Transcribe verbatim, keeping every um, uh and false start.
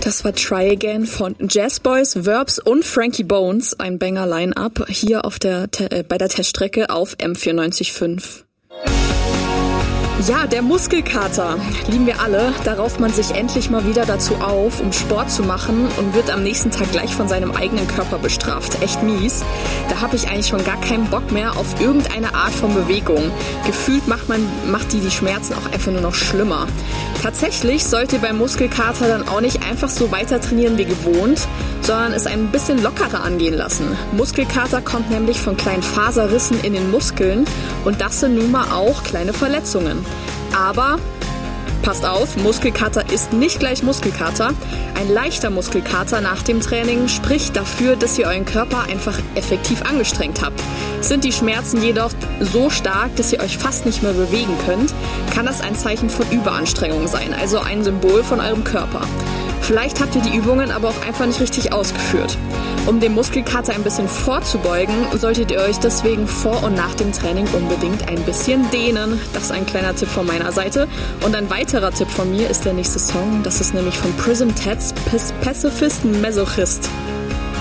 Das war Try Again von Jazz Boys, Verbs und Frankie Bones, ein Banger Line-Up hier auf der äh, bei der Teststrecke auf M vierundneunzig Komma fünf. Ja, der Muskelkater, lieben wir alle. Da rauft man sich endlich mal wieder dazu auf, um Sport zu machen und wird am nächsten Tag gleich von seinem eigenen Körper bestraft. Echt mies. Da habe ich eigentlich schon gar keinen Bock mehr auf irgendeine Art von Bewegung. Gefühlt macht man macht die die Schmerzen auch einfach nur noch schlimmer. Tatsächlich sollt ihr beim Muskelkater dann auch nicht einfach so weiter trainieren wie gewohnt, sondern es ein bisschen lockerer angehen lassen. Muskelkater kommt nämlich von kleinen Faserrissen in den Muskeln und das sind nun mal auch kleine Verletzungen. Aber passt auf, Muskelkater ist nicht gleich Muskelkater. Ein leichter Muskelkater nach dem Training spricht dafür, dass ihr euren Körper einfach effektiv angestrengt habt. Sind die Schmerzen jedoch so stark, dass ihr euch fast nicht mehr bewegen könnt, kann das ein Zeichen von Überanstrengung sein, also ein Symbol von eurem Körper. Vielleicht habt ihr die Übungen aber auch einfach nicht richtig ausgeführt. Um dem Muskelkater ein bisschen vorzubeugen, solltet ihr euch deswegen vor und nach dem Training unbedingt ein bisschen dehnen. Das ist ein kleiner Tipp von meiner Seite. Und ein weiterer Tipp von mir ist der nächste Song. Das ist nämlich von Prism Tats, Pacifist Masochist.